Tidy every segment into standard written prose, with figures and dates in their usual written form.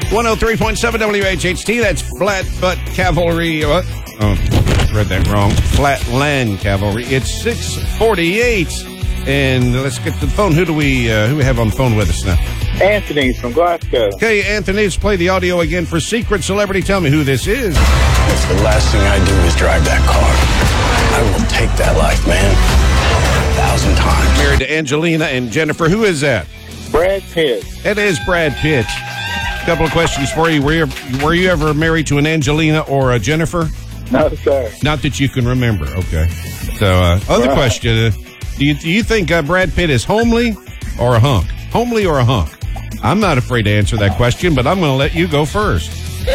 103.7 WHHT, that's Flatbutt Cavalry. What? Oh, read that wrong. Flatland Cavalry. It's 6:48, and let's get to the phone. Who we have on the phone with us now? Anthony from Glasgow. Okay, Anthony, let's play the audio again for Secret Celebrity. Tell me who this is. If the last thing I do is drive that car, I will take that life, man. 1,000 times. Married to Angelina and Jennifer. Who is that? Brad Pitt. It is Brad Pitt. Couple of questions for you. Were you ever married to an Angelina or a Jennifer? No, sir. Not that you can remember. Okay. So, other question. Do you think Brad Pitt is homely or a hunk? Homely or a hunk? I'm not afraid to answer that question, but I'm going to let you go first.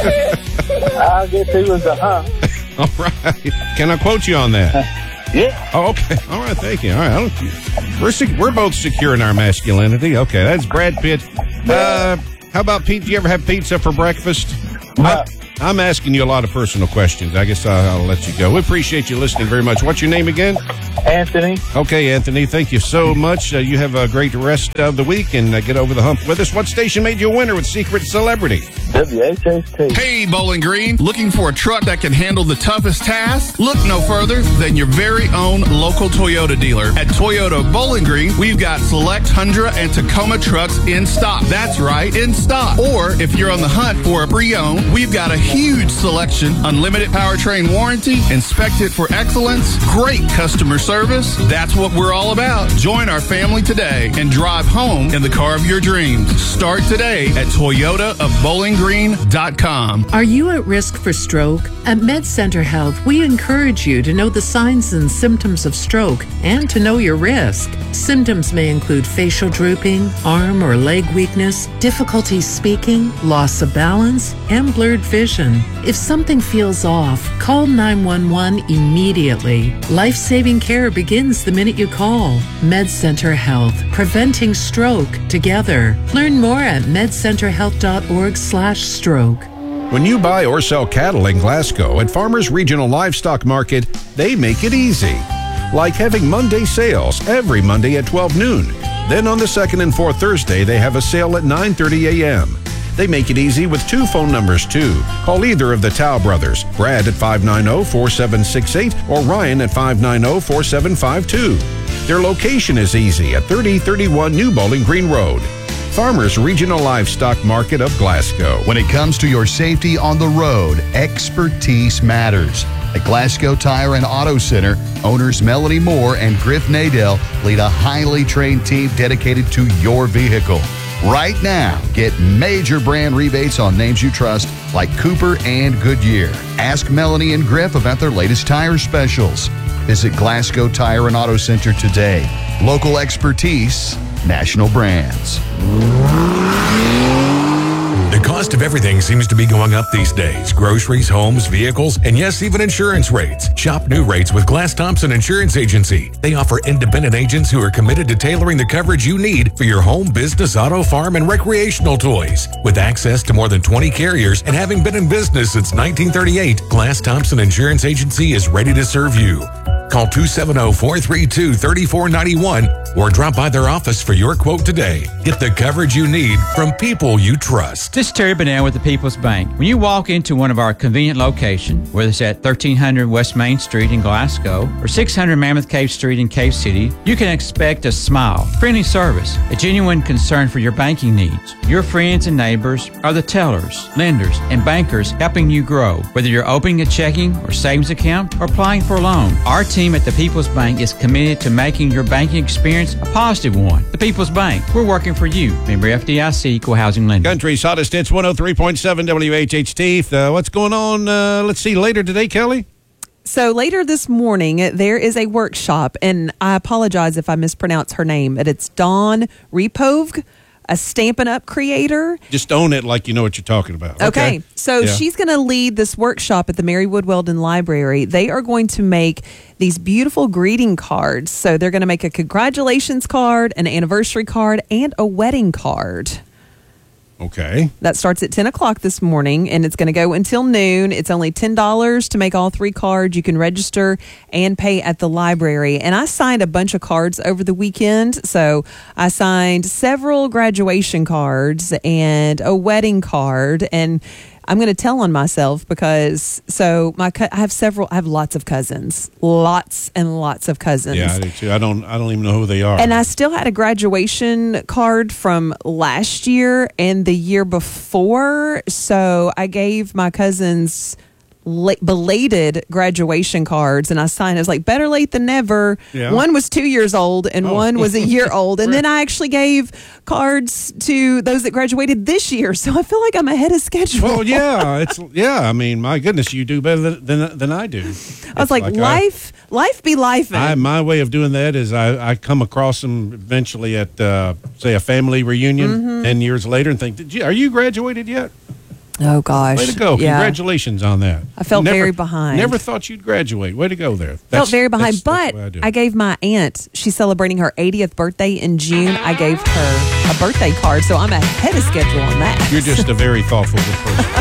I guess he was a hunk. All right. Can I quote you on that? Yeah. Oh, okay. All right. Thank you. All right. We're both secure in our masculinity. Okay. That's Brad Pitt. How about Pete? Do you ever have pizza for breakfast? No. I'm asking you a lot of personal questions. I guess I'll let you go. We appreciate you listening very much. What's your name again? Anthony. Okay, Anthony. Thank you so much. You have a great rest of the week and get over the hump with us. What station made you a winner with Secret Celebrity? WHHT. Hey, Bowling Green. Looking for a truck that can handle the toughest tasks? Look no further than your very own local Toyota dealer. At Toyota Bowling Green, we've got select Tundra and Tacoma trucks in stock. That's right, in stock. Or if you're on the hunt for a pre-owned, we've got a huge selection, unlimited powertrain warranty, inspected for excellence, great customer service. That's what we're all about. Join our family today and drive home in the car of your dreams. Start today at ToyotaofBowlingGreen.com. Are you at risk for stroke? At MedCenter Health, we encourage you to know the signs and symptoms of stroke and to know your risk. Symptoms may include facial drooping, arm or leg weakness, difficulty speaking, loss of balance, and blurred vision. If something feels off, call 911 immediately. Life-saving care begins the minute you call. MedCenter Health, preventing stroke together. Learn more at medcenterhealth.org/stroke. When you buy or sell cattle in Glasgow at Farmers Regional Livestock Market, they make it easy. Like having Monday sales every Monday at 12 noon. Then on the second and fourth Thursday, they have a sale at 9:30 a.m. They make it easy with two phone numbers, too. Call either of the Tao brothers, Brad at 590-4768 or Ryan at 590-4752. Their location is easy at 3031 New Bowling Green Road. Farmers Regional Livestock Market of Glasgow. When it comes to your safety on the road, expertise matters. At Glasgow Tire and Auto Center, owners Melanie Moore and Griff Nadell lead a highly trained team dedicated to your vehicle. Right now, get major brand rebates on names you trust like Cooper and Goodyear. Ask Melanie and Griff about their latest tire specials. Visit Glasgow Tire and Auto Center today. Local expertise, national brands. The cost of everything seems to be going up these days. Groceries, homes, vehicles, and yes, even insurance rates. Shop new rates with Glass Thompson Insurance Agency. They offer independent agents who are committed to tailoring the coverage you need for your home, business, auto, farm, and recreational toys. With access to more than 20 carriers and having been in business since 1938, Glass Thompson Insurance Agency is ready to serve you. Call 270-432-3491 or drop by their office for your quote today. Get the coverage you need from people you trust. This is Terry Bennell with the People's Bank. When you walk into one of our convenient locations, whether it's at 1300 West Main Street in Glasgow or 600 Mammoth Cave Street in Cave City, you can expect a smile, friendly service, a genuine concern for your banking needs. Your friends and neighbors are the tellers, lenders, and bankers helping you grow. Whether you're opening a checking or savings account or applying for a loan, our team at the People's Bank is committed to making your banking experience a positive one. The People's Bank, we're working for you. Member FDIC, Equal Housing Lender. Country's hottest hits, 103.7 WHHT. What's going on, let's see, later today, Kelly? So later this morning, there is a workshop, and I apologize if I mispronounce her name, but it's Dawn Repove, a Stampin' Up! Creator. Just own it like you know what you're talking about. Okay. So she's going to lead this workshop at the Mary Wood Weldon Library. They are going to make these beautiful greeting cards. So they're going to make a congratulations card, an anniversary card, and a wedding card. Okay. That starts at 10 o'clock this morning, and it's going to go until noon. It's only $10 to make all 3 cards. You can register and pay at the library. And I signed a bunch of cards over the weekend. So I signed several graduation cards and a wedding card. And I'm going to tell on myself because I have lots of cousins, lots and lots of cousins. Yeah, I do too. I don't even know who they are. And I still had a graduation card from last year and the year before. So I gave my cousins belated graduation cards, and I signed. It was like better late than never. Yeah. One was 2 years old and one was a year old. And then I actually gave cards to those that graduated this year. So I feel like I'm ahead of schedule. Well, yeah, I mean, my goodness, you do better than I do. I was like life be life. My way of doing that is I come across them eventually at say a family reunion 10 years later and think, are you graduated yet? Oh, gosh. Way to go. Yeah. Congratulations on that. I felt very behind. Never thought you'd graduate. Way to go there. Felt very behind, but I gave my aunt, she's celebrating her 80th birthday in June. I gave her a birthday card, so I'm ahead of schedule on that. You're just a very thoughtful person.